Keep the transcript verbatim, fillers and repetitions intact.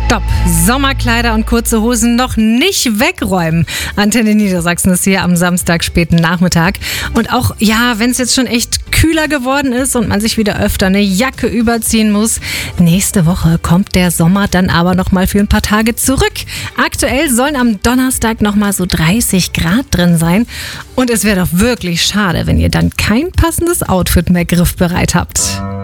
Stopp! Sommerkleider und kurze Hosen noch nicht wegräumen. Antenne Niedersachsen ist hier am Samstag späten Nachmittag. Und auch, ja, wenn es jetzt schon echt kühler geworden ist und man sich wieder öfter eine Jacke überziehen muss, nächste Woche kommt der Sommer dann aber noch mal für ein paar Tage zurück. Aktuell sollen am Donnerstag noch mal so dreißig Grad drin sein. Und es wäre doch wirklich schade, wenn ihr dann kein passendes Outfit mehr griffbereit habt.